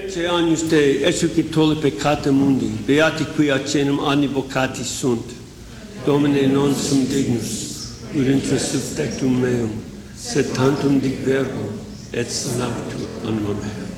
Te agnus Dei, exuci tolli peccata mundi, beati qui acenum advocati sunt. Domine non sum dignus, ut intra subtectum meum, sed tantum dic verbo, et salvatur animam meum.